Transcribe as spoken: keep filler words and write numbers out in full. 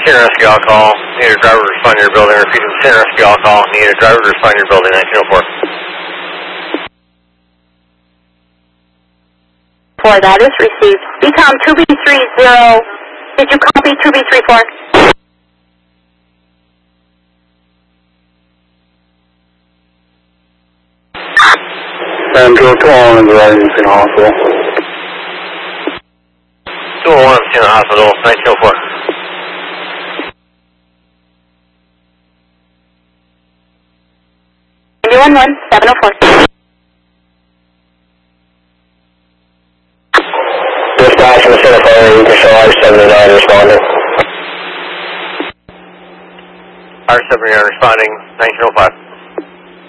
Center Rescue All Call. Need a driver to respond to your building. Repeating Center Rescue All Call. Need a driver to respond to your building. nineteen oh four. four, that is received. B COM two B three zero. Did you copy two B three four? And go to all in the Rising Hospital. two oh one, Center Hospital, nineteen oh four. one one, seven oh four. Dispatch from the Center Fire, you can show R seventy-nine responding. R seventy-nine responding, nineteen oh five.